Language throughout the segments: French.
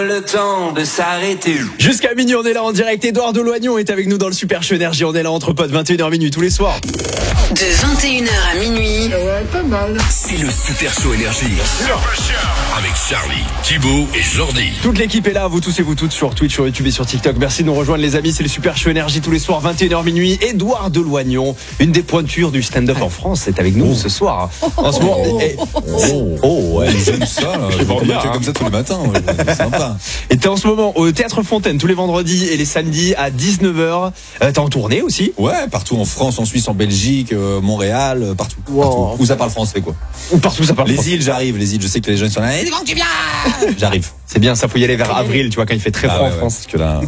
Le temps de s'arrêter. Jusqu'à minuit, on est là en direct. Édouard Deloignon est avec nous dans le Super Show Énergie. On est là entre potes, 21h minuit tous les soirs. De 21h à minuit. Ouais, pas mal. C'est le Super Show Énergie. Avec Charlie, Thibaut et Jordi. Toute l'équipe est là, vous tous et vous toutes sur Twitch, sur YouTube et sur TikTok. Merci de nous rejoindre les amis, c'est le Super Show Énergie tous les soirs, 21h minuit. Édouard Deloignon, une des pointures du stand-up en France, est avec nous ce soir. En ce moment, ouais. J'aime ça, là. Je vais pas comme ça tous les matins. C'est sympa. Et t'es en ce moment au Théâtre Fontaine tous les vendredis et les samedis à 19h. T'es en tournée aussi? Ouais, partout en France, en Suisse, en Belgique, Montréal, partout. Wow. Partout. Où ça parle français, quoi. Ou partout ça parle Les français. îles, j'arrive. Les îles, je sais que les jeunes sont là. Eh, quand tu viens J'arrive. C'est bien, ça faut y aller vers avril, tu vois, quand il fait très froid en France. Parce que là.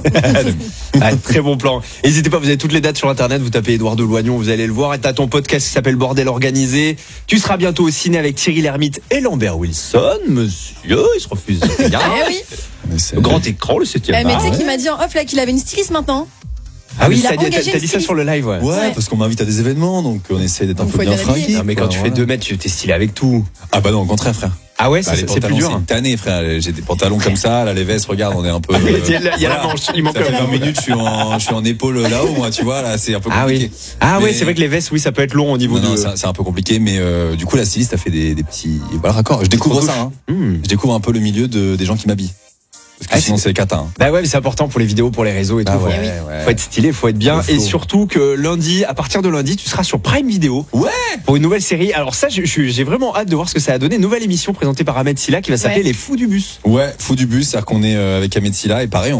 Très bon plan. N'hésitez pas, vous avez toutes les dates sur internet, vous tapez Édouard Deloignon, vous allez le voir. Et t'as ton podcast qui s'appelle Bordel Organisé. Tu seras bientôt au ciné avec Thierry Lhermitte et Lambert Wilson. Monsieur, il se refuse rien. Eh oui. Le grand écran, le 7e Mais art. tu sais qu'il m'a dit en off là qu'il avait une styliste maintenant. Ah oui, il a t'as engagé dit une ça styliste. sur le live, ouais. Ouais, parce qu'on m'invite à des événements, donc on essaie d'être un Donc peu faut bien être bien habillé. fringué. Non, mais quand tu fais 2 mètres, tu t'es stylé avec tout. Ah bah non, au contraire, frère. Ah ouais, Bah, les c'est plus pantalons, dur. c'est une tannée, frère. J'ai des pantalons comme ça, là, les vestes, regarde, on est un peu. Il y a la manche, il manque Ça fait 20 minutes, je suis en épaule là-haut, moi, tu vois, là, c'est un peu Ah compliqué. oui. Ah Mais- ouais, c'est vrai que les vestes, oui, ça peut être long au niveau Non, de. c'est un peu compliqué, mais du coup, la styliste a fait des petits raccords. Je découvre ça, hein. Je découvre un peu le milieu des gens qui m'habillent. Parce que sinon, c'est cata. Hein. Bah ouais, mais c'est important pour les vidéos, pour les réseaux et tout. ouais. Faut être stylé, faut être bien. Faut. Et surtout que lundi, à partir de lundi, tu seras sur Prime Video. Ouais. Pour une nouvelle série. Alors ça, j'ai vraiment hâte de voir ce que ça a donné. Nouvelle émission présentée par Ahmed Silla qui va s'appeler Ouais. Les Fous du Bus. Ouais, fou du bus, c'est-à-dire qu'on est avec Ahmed Silla et pareil,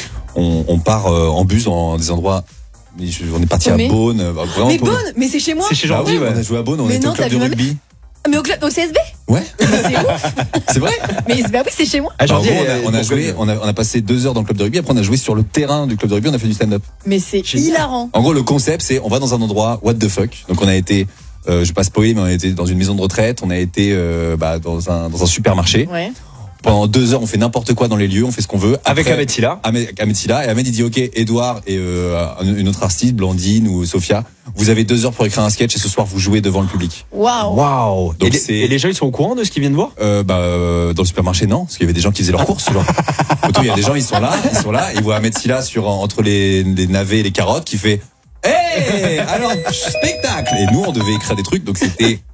on part en bus dans des endroits. On est parti Mais- à Beaune, vraiment. Mais Beaune. Beaune, mais c'est chez moi. C'est chez Bah Jordi, oui, ouais. on a joué à Beaune, on Mais était non, au club t'as de vu ma rugby. Mais au CSB. Ouais, Mais c'est ouf. c'est vrai. Mais bah oui, c'est chez moi. Ah, En Jordi, gros, on a joué, on a passé 2 heures dans le club de rugby. Après, on a joué sur le terrain du club de rugby. On a fait du stand-up. Mais c'est Génial. hilarant. En gros, le concept, c'est on va dans un endroit what the fuck. Donc, on a été, je vais pas spoiler, mais on a été dans une maison de retraite. On a été dans un supermarché. Ouais. Pendant 2 heures, on fait n'importe quoi dans les lieux. On fait ce qu'on veut. Avec Après, Ahmed Silla. Ahmed Silla. Et Ahmed, il dit ok, Edouard et une autre artiste, Blandine ou Sophia, vous avez 2 heures pour écrire un sketch et ce soir vous jouez devant le public. Waouh. Waouh. Donc Et les gens, ils sont au courant de ce qu'ils viennent voir? Dans le supermarché, non, parce qu'il y avait des gens qui faisaient leurs courses. Genre. Autant, il y a des gens, ils sont là, ils voient Ahmed Silla entre les navets et les carottes qui fait hey, alors spectacle. Et nous, on devait écrire des trucs, donc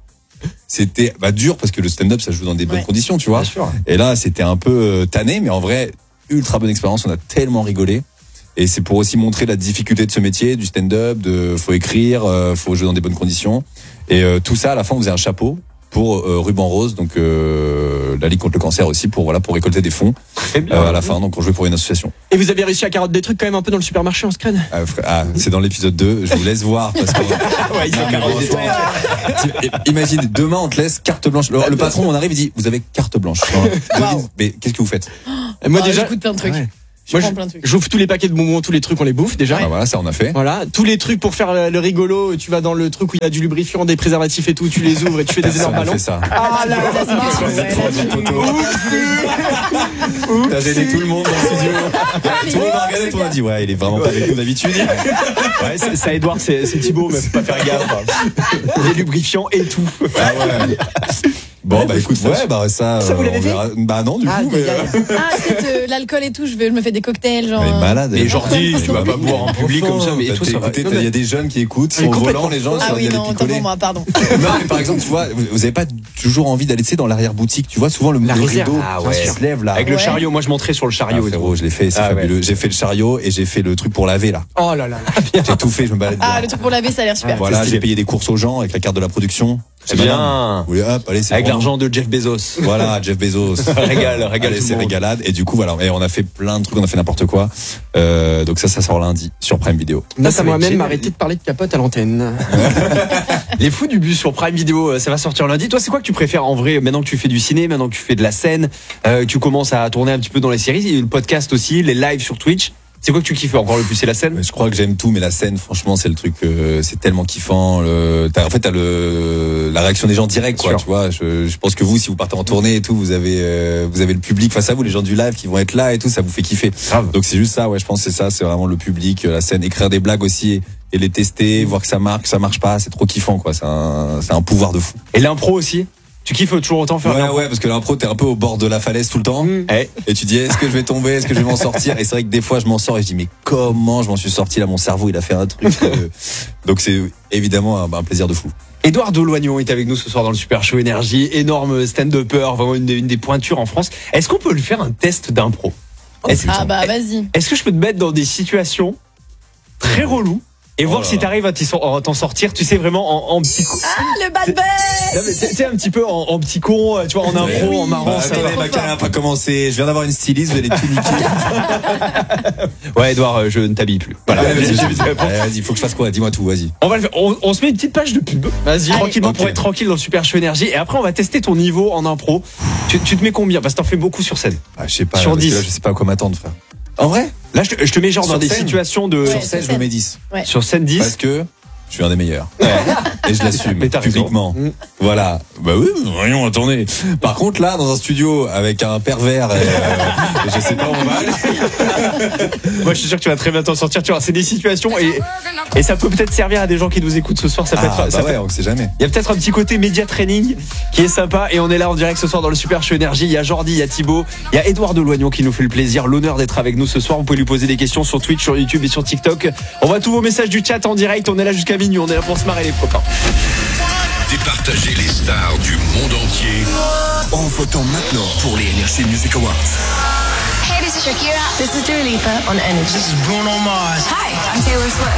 c'était dur parce que le stand-up, ça se joue dans des bonnes Ouais. conditions, tu vois. Bien sûr. Et là, c'était un peu tanné, mais en vrai, ultra bonne expérience. On a tellement rigolé. Et c'est pour aussi montrer la difficulté de ce métier, du stand-up, faut écrire, faut jouer dans des bonnes conditions. Et tout ça, à la fin, on faisait un chapeau pour Ruban Rose, donc la Ligue contre le cancer aussi, pour récolter des fonds Très bien. à la fin. Donc on jouait pour une association. Et vous avez réussi à carotte des trucs quand même un peu dans le supermarché en scred? C'est dans l'épisode 2, je vous laisse voir. Parce que, Ouais, ils ont carotte des trucs. imagine, demain on te laisse carte blanche. Le patron, on arrive, il dit, vous avez carte blanche. Devine, mais qu'est-ce que vous faites? Et moi Ah, déjà, j'écoute plein de trucs. Ouais. Je Moi, prends plein de trucs. j'ouvre tous les paquets de bonbons, tous les trucs, on les bouffe déjà. Ah, voilà, ça on a fait. Voilà, tous les trucs pour faire le rigolo, tu vas dans le truc où il y a du lubrifiant, des préservatifs et tout, tu les ouvres et tu fais des Ça, énormes on a ballons. fait ça. Ah là T'as gêné tout le monde dans le studio. Tout le monde a regardé, tout le monde a dit ouais, il est vraiment pas avec nous d'habitude. Ouais, ça Edouard, c'est Thibaut, mais faut pas faire gaffe. Les lubrifiants et tout. Ah ouais. Bon bah écoute, ouais, bah ça vous l'avez on fait verra. Bah non du coup. Mais, peut-être l'alcool et tout, je me fais des cocktails genre. elle est malade. Mais elle. Jordi, tu vas pas boire en public comme ça, mais Bah, toi, ça va. écoutez, Non, il y mais- a des jeunes qui écoutent, Mais sont complètement volants les gens, Ah il oui, y a des non, autant picolés. pour moi, pardon. Non, mais par exemple, tu vois, vous avez pas toujours envie d'aller, tu sais, dans l'arrière-boutique, tu vois, souvent le réserve. rideau Ah ouais. qui se lève là. Avec le Ouais. chariot, moi je monterais sur le Ah, chariot. et frérot, tout. je l'ai fait, c'est Ah ouais. fabuleux. J'ai fait le chariot et j'ai fait le truc pour laver là. Oh là là. J'ai tout fait, je me balade. Ah, dedans. le truc pour laver, ça a l'air super. Voilà, c'est stylé. j'ai payé des courses aux gens avec la carte de la production. C'est Madame, bien. oui, hop, allez, c'est Avec bon. l'argent de Jeff Bezos. Voilà, Jeff Bezos. Régale Allez, tout le c'est monde. régalade. Et du coup, voilà. Et on a fait plein de trucs, on a fait n'importe quoi. Donc ça sort lundi sur Prime Video. Ça va être génial. arrêté de parler de capote à l'antenne. Les Fous du Bus sur Prime Video, ça va sortir lundi. Toi, c'est quoi que tu préfères en vrai, maintenant que tu fais du ciné, maintenant que tu fais de la scène, tu commences à tourner un petit peu dans les séries, le podcast aussi, les lives sur Twitch. C'est quoi que tu kiffes encore le plus? C'est la scène? Je crois que j'aime tout, mais la scène, franchement, c'est le truc, c'est tellement kiffant. T'as la réaction des gens direct, quoi. Sûr. Tu vois, je pense que vous, si vous partez en tournée et tout, vous avez le public face à vous, les gens du live qui vont être là et tout, ça vous fait kiffer. Grave. Donc c'est juste ça, ouais. Je pense que c'est ça, c'est vraiment le public, la scène, écrire des blagues aussi et les tester, voir que ça marche pas, c'est trop kiffant, quoi. C'est un pouvoir de fou. Et l'impro aussi? Tu kiffes toujours autant faire l'impro? Ouais, parce que l'impro, t'es un peu au bord de la falaise tout le temps. Et tu dis, est-ce que je vais tomber? Est-ce que je vais m'en sortir? Et c'est vrai que des fois, je m'en sors et je dis, mais comment je m'en suis sorti là? Mon cerveau, il a fait un truc. Donc c'est évidemment un plaisir de fou. Édouard Deloignon est avec nous ce soir dans le Super Show Énergie. Énorme stand-upper, vraiment une des pointures en France. Est-ce qu'on peut le faire un test d'impro? Ah bah vas-y. Est-ce que je peux te mettre dans des situations très reloues et voir si t'arrives à t'en sortir, tu sais, vraiment en petit con. Ah, le bad boy. Tu sais, un petit peu en petit con, tu vois, en impro, en marrant. Attendez, ma carrière n'a pas commencé. Je viens d'avoir une styliste, vous allez tout niquer. Ouais, Édouard, je ne t'habille plus. Voilà. Vas-y, faut que je fasse quoi? Dis-moi tout, vas-y. On va le faire. On se met une petite page de pub. Vas-y, tranquillement, pour être tranquille dans le Super Show Énergie. Et après, on va tester ton niveau en impro. Tu te mets combien? Parce que t'en fais beaucoup sur scène. Je sais pas. Sur 10. Là, je sais pas à quoi m'attendre, frère. En vrai? Là, je te mets genre Sur dans des scène situations de. Sur scène, je me mets 10. Ouais. Sur scène 10. Parce que je suis un des meilleurs. Et je l'assume Mais t'as raison. publiquement. Voilà. Bah oui, voyons, attendez. Par contre, là, dans un studio avec un pervers, je sais pas où on va aller. Moi, je suis sûr que tu vas très bien t'en sortir. Tu vois, c'est des situations et ça peut peut-être servir à des gens qui nous écoutent ce soir. Ça peut être. Bah ouais, on sait jamais. Il y a peut-être un petit côté média training qui est sympa et on est là en direct ce soir dans le Super Show Énergie. Il y a Jordi, il y a Thibaut, il y a Édouard Deloignon qui nous fait le plaisir, l'honneur d'être avec nous ce soir. Vous pouvez lui poser des questions sur Twitch, sur YouTube et sur TikTok. On voit tous vos messages du chat en direct. On est là jusqu'à minuit. On est là pour se marrer les copains. Départager les stars du monde entier en votant maintenant pour les Energy Music Awards. Hey, this is Shakira. This is Dua Lipa on Energy. This is Bruno Mars. Hi, I'm Taylor Swift.